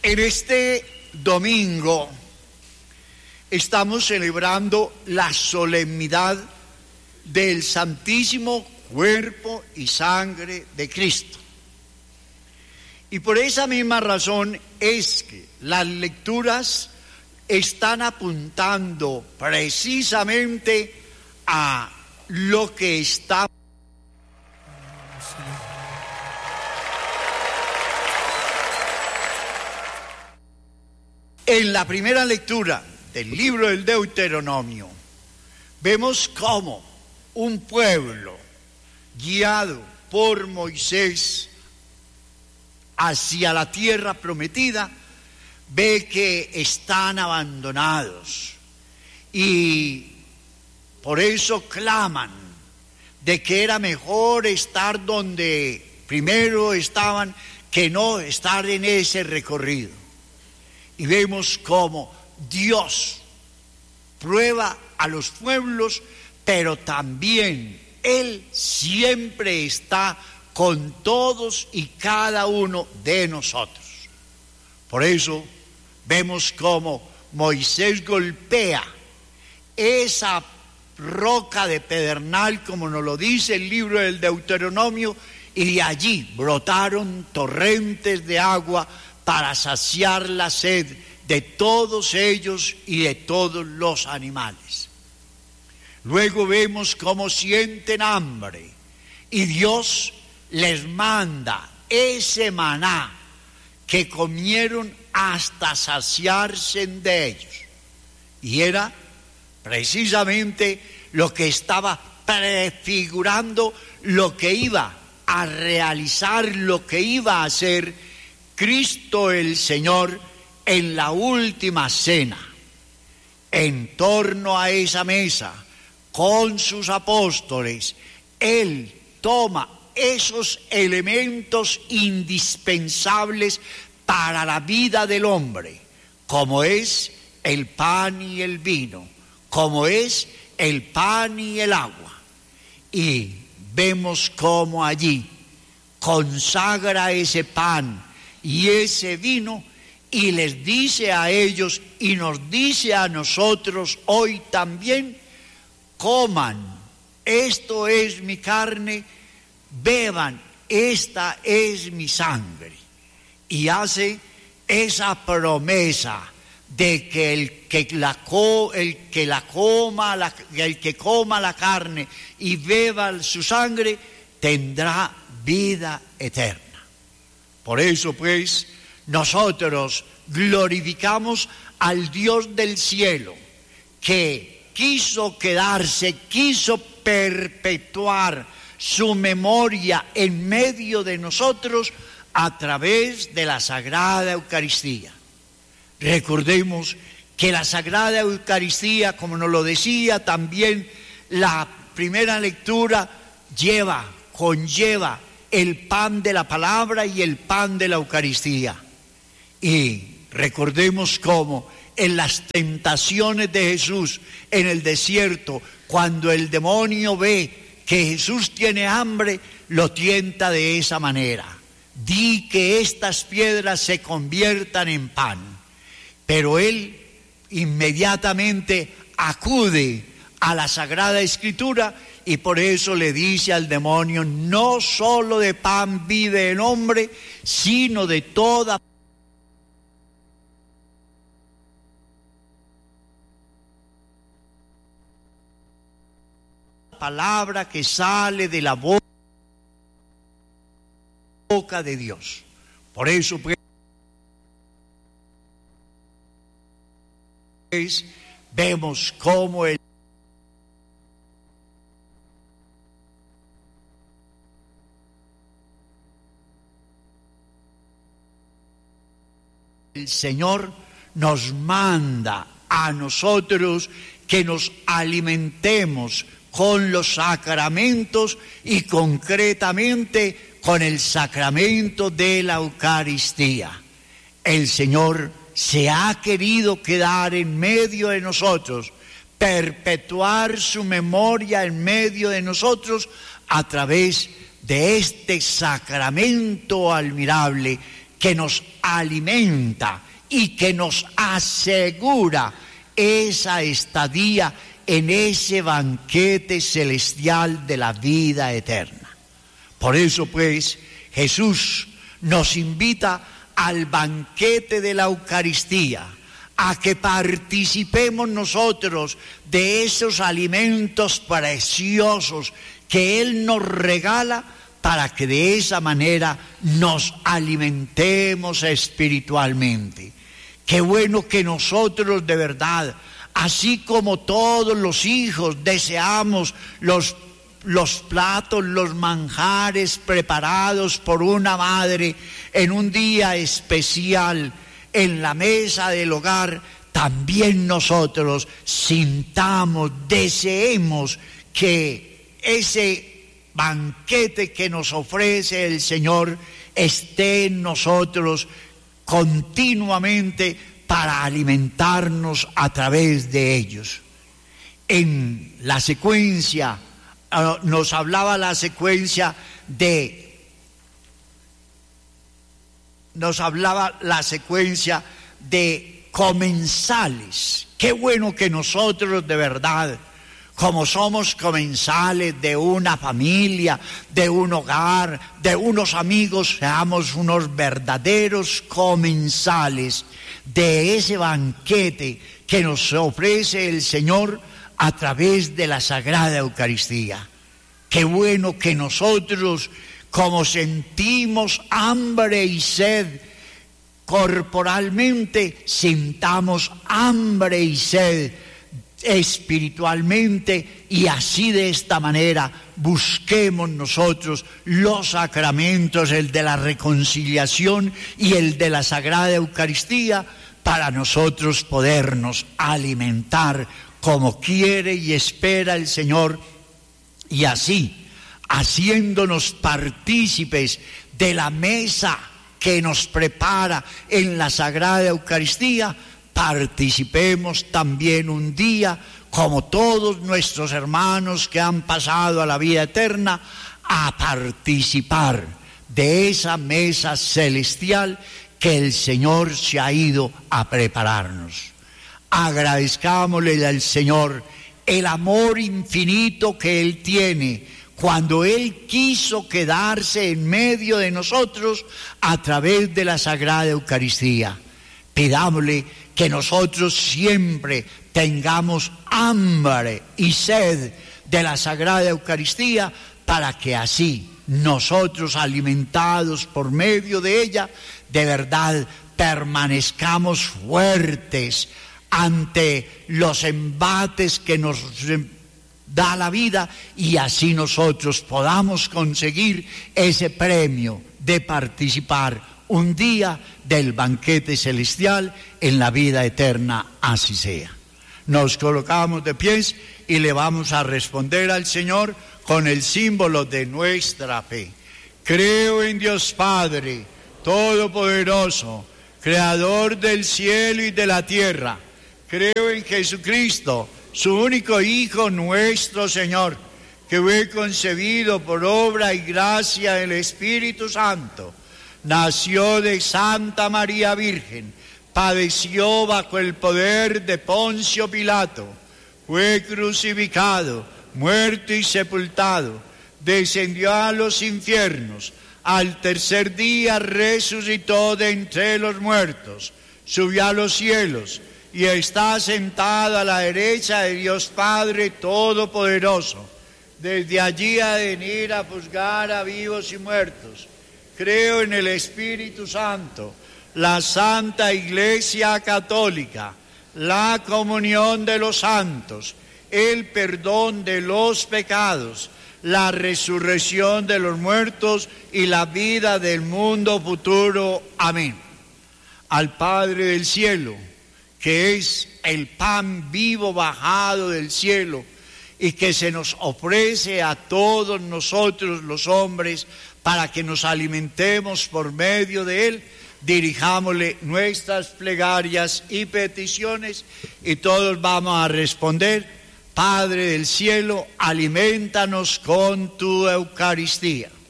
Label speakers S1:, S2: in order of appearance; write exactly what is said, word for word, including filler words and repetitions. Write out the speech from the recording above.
S1: En este domingo estamos celebrando la solemnidad del Santísimo Cuerpo y Sangre de Cristo. Y por esa misma razón es que las lecturas están apuntando precisamente a lo que está en la primera lectura del libro del Deuteronomio. Vemos cómo un pueblo guiado por Moisés hacia la tierra prometida ve que están abandonados y por eso claman de que era mejor estar donde primero estaban que no estar en ese recorrido. Y vemos cómo Dios prueba a los pueblos, pero también Él siempre está con todos y cada uno de nosotros. Por eso vemos cómo Moisés golpea esa roca de pedernal, como nos lo dice el libro del Deuteronomio, y de allí brotaron torrentes de agua para saciar la sed de todos ellos y de todos los animales. Luego vemos cómo sienten hambre y Dios les manda ese maná que comieron hasta saciarse de ellos. Y era precisamente lo que estaba prefigurando lo que iba a realizar, lo que iba a hacer Cristo el Señor en la última cena. En torno a esa mesa, con sus apóstoles, Él toma esos elementos indispensables para la vida del hombre, como es el pan y el vino, como es el pan y el agua. Y vemos cómo allí consagra ese pan y ese vino y les dice a ellos y nos dice a nosotros hoy también: coman, esto es mi carne, beban, esta es mi sangre. Y hace esa promesa de que el que la, co, el que la coma, la, el que coma la carne y beba su sangre tendrá vida eterna. Por eso, pues, nosotros glorificamos al Dios del cielo, que quiso quedarse, quiso perpetuar su memoria en medio de nosotros a través de la Sagrada Eucaristía. Recordemos que la Sagrada Eucaristía, como nos lo decía también la primera lectura, lleva, conlleva el pan de la palabra y el pan de la Eucaristía. Y recordemos cómo en las tentaciones de Jesús en el desierto, cuando el demonio ve que Jesús tiene hambre, lo tienta de esa manera: di que estas piedras se conviertan en pan. Pero él inmediatamente acude a la Sagrada Escritura y por eso le dice al demonio: no solo de pan vive el hombre, sino de toda palabra que sale de la boca de Dios. Por eso, pues, vemos cómo el El Señor nos manda a nosotros que nos alimentemos con los sacramentos y concretamente con el sacramento de la Eucaristía. El Señor se ha querido quedar en medio de nosotros, perpetuar su memoria en medio de nosotros a través de este sacramento admirable que nos alimenta y que nos asegura esa estadía en ese banquete celestial de la vida eterna. Por eso, pues, Jesús nos invita al banquete de la Eucaristía, a que participemos nosotros de esos alimentos preciosos que Él nos regala, para que de esa manera nos alimentemos espiritualmente. Qué bueno que nosotros de verdad, así como todos los hijos, deseamos los, los platos, los manjares preparados por una madre en un día especial en la mesa del hogar, también nosotros sintamos, deseemos que ese banquete que nos ofrece el Señor esté en nosotros continuamente para alimentarnos a través de ellos. En la secuencia, uh, nos hablaba la secuencia de, nos hablaba la secuencia de comensales. Qué bueno que nosotros de verdad, como somos comensales de una familia, de un hogar, de unos amigos, seamos unos verdaderos comensales de ese banquete que nos ofrece el Señor a través de la Sagrada Eucaristía. Qué bueno que nosotros, como sentimos hambre y sed corporalmente, sintamos hambre y sed espiritualmente, y así de esta manera busquemos nosotros los sacramentos, el de la reconciliación y el de la Sagrada Eucaristía, para nosotros podernos alimentar como quiere y espera el Señor, y así, haciéndonos partícipes de la mesa que nos prepara en la Sagrada Eucaristía, participemos también un día, como todos nuestros hermanos que han pasado a la vida eterna, a participar de esa mesa celestial que el Señor se ha ido a prepararnos. Agradezcámosle al Señor el amor infinito que Él tiene cuando Él quiso quedarse en medio de nosotros a través de la Sagrada Eucaristía. Pidámosle que nosotros siempre tengamos hambre y sed de la Sagrada Eucaristía, para que así nosotros, alimentados por medio de ella, de verdad permanezcamos fuertes ante los embates que nos da la vida, y así nosotros podamos conseguir ese premio de participar un día del banquete celestial en la vida eterna. Así sea. Nos colocamos de pies y le vamos a responder al Señor con el símbolo de nuestra fe. Creo en Dios Padre Todopoderoso, Creador del cielo y de la tierra. Creo en Jesucristo, su único Hijo, nuestro Señor, que fue concebido por obra y gracia del Espíritu Santo. Nació de Santa María Virgen, padeció bajo el poder de Poncio Pilato, fue crucificado, muerto y sepultado, descendió a los infiernos, al tercer día resucitó de entre los muertos, subió a los cielos y está sentado a la derecha de Dios Padre Todopoderoso. Desde allí ha de venir a juzgar a vivos y muertos. Creo en el Espíritu Santo, la Santa Iglesia Católica, la comunión de los santos, el perdón de los pecados, la resurrección de los muertos y la vida del mundo futuro. Amén. Al Padre del cielo, que es el pan vivo bajado del cielo y que se nos ofrece a todos nosotros los hombres para que nos alimentemos por medio de él, dirijámosle nuestras plegarias y peticiones, y todos vamos a responder: Padre del cielo, alimentanos con tu Eucaristía.